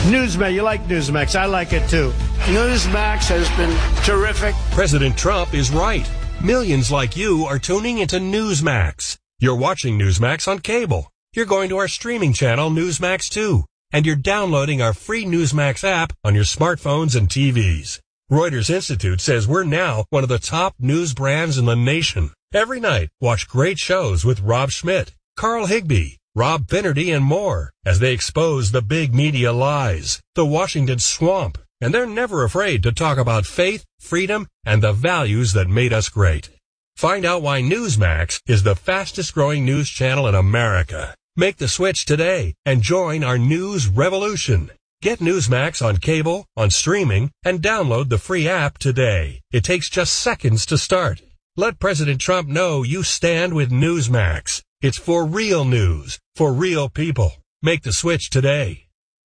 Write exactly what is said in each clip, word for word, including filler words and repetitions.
Newsmax, you like Newsmax. I like it too. Newsmax has been terrific. President Trump is right. Millions like you are tuning into Newsmax. You're watching Newsmax on cable. You're going to our streaming channel, Newsmax two. And you're downloading our free Newsmax app on your smartphones and T Vs. Reuters Institute says we're now one of the top news brands in the nation. Every night, watch great shows with Rob Schmidt, Carl Higbie, Rob Finnerty, and more as they expose the big media lies, the Washington swamp, and they're never afraid to talk about faith, freedom, and the values that made us great. Find out why Newsmax is the fastest growing news channel in America. Make the switch today and join our news revolution. Get Newsmax on cable, on streaming, and download the free app today. It takes just seconds to start. Let President Trump know you stand with Newsmax. It's for real news, for real people. Make the switch today.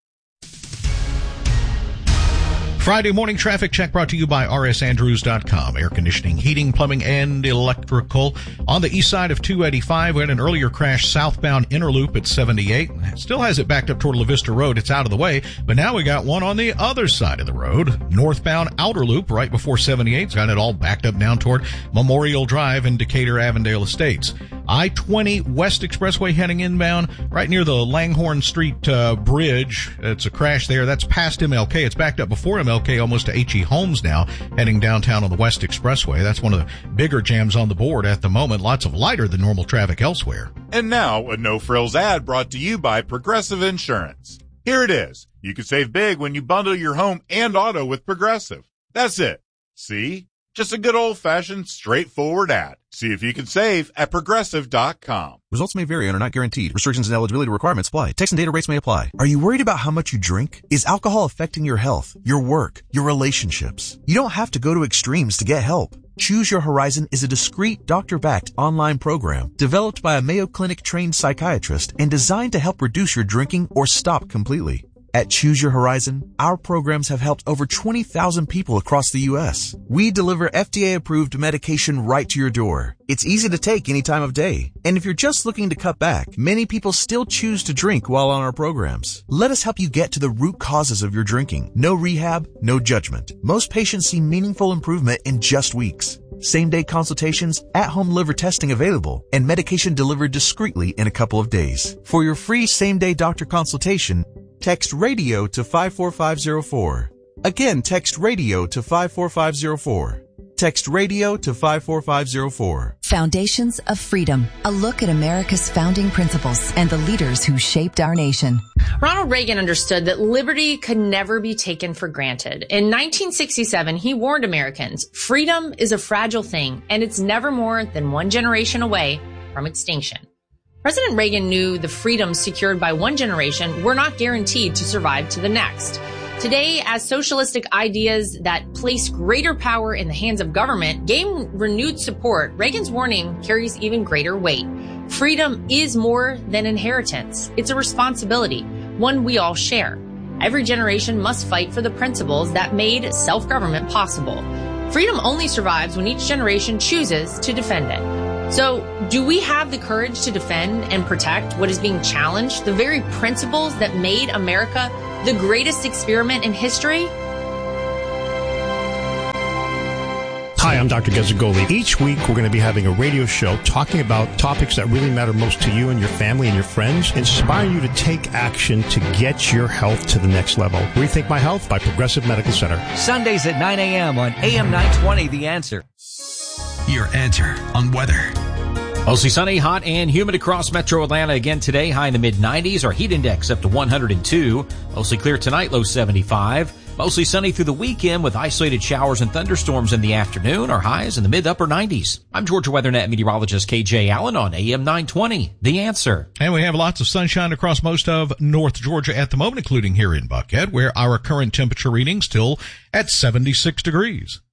Friday morning traffic check brought to you by R S Andrews dot com. Air conditioning, heating, plumbing, and electrical. On the east side of two eighty-five, we had an earlier crash southbound inner loop at seventy-eight. Still has it backed up toward La Vista Road. It's out of the way. But now we got one on the other side of the road. Northbound outer loop right before seventy-eight's got it all backed up down toward Memorial Drive and Decatur Avondale Estates. I twenty West Expressway heading inbound right near the Langhorne Street uh, Bridge. It's a crash there. That's past M L K. It's backed up before M L K almost to H E Holmes now, heading downtown on the West Expressway. That's one of the bigger jams on the board at the moment. Lots of lighter than normal traffic elsewhere. And now, a no-frills ad brought to you by Progressive Insurance. Here it is. You can save big when you bundle your home and auto with Progressive. That's it. See? Just a good old-fashioned, straightforward ad. See if you can save at Progressive dot com. Results may vary and are not guaranteed. Restrictions and eligibility requirements apply. Text and data rates may apply. Are you worried about how much you drink? Is alcohol affecting your health, your work, your relationships? You don't have to go to extremes to get help. Choose Your Horizon is a discreet, doctor-backed online program developed by a Mayo Clinic-trained psychiatrist and designed to help reduce your drinking or stop completely. At Choose Your Horizon, our programs have helped over twenty thousand people across the U S. We deliver F D A-approved medication right to your door. It's easy to take any time of day. And if you're just looking to cut back, many people still choose to drink while on our programs. Let us help you get to the root causes of your drinking. No rehab, no judgment. Most patients see meaningful improvement in just weeks. Same-day consultations, at-home liver testing available, and medication delivered discreetly in a couple of days. For your free same-day doctor consultation, text RADIO to five four five zero four. Again, text RADIO to five four five zero four. Text RADIO to five four five zero four. Foundations of Freedom. A look at America's founding principles and the leaders who shaped our nation. Ronald Reagan understood that liberty could never be taken for granted. In nineteen sixty-seven, he warned Americans, freedom is a fragile thing, and it's never more than one generation away from extinction. President Reagan knew the freedoms secured by one generation were not guaranteed to survive to the next. Today, as socialistic ideas that place greater power in the hands of government gain renewed support, Reagan's warning carries even greater weight. Freedom is more than inheritance. It's a responsibility, one we all share. Every generation must fight for the principles that made self-government possible. Freedom only survives when each generation chooses to defend it. So, do we have the courage to defend and protect what is being challenged, the very principles that made America the greatest experiment in history? Hi, I'm Doctor Gazzagoli. Each week, we're going to be having a radio show talking about topics that really matter most to you and your family and your friends, inspiring you to take action to get your health to the next level. Rethink My Health by Progressive Medical Center. Sundays at nine a.m. on A M nine twenty, The Answer. Your answer on weather. Mostly sunny, hot, and humid across metro Atlanta again today. High in the mid nineties. Our heat index up to one hundred two. Mostly clear tonight, low seventy-five. Mostly sunny through the weekend with isolated showers and thunderstorms in the afternoon. Our highs in the mid upper nineties. I'm Georgia WeatherNet meteorologist K J Allen on A M nine twenty. The Answer. And we have lots of sunshine across most of North Georgia at the moment, including here in Buckhead, where our current temperature reading still at seventy-six degrees.